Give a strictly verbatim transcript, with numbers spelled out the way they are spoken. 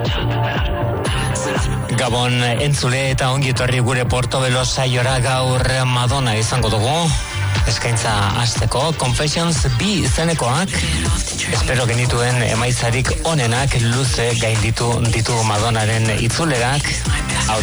Gabon entzule eta ongi etorri gure Portobelo saiora. Gaur Madonna izango dugu eskaintza hasteko. Confessions bi izenekoak. Espero genituen emaitzarik onenak luze gainditu ditu Madonnaren itzulerak.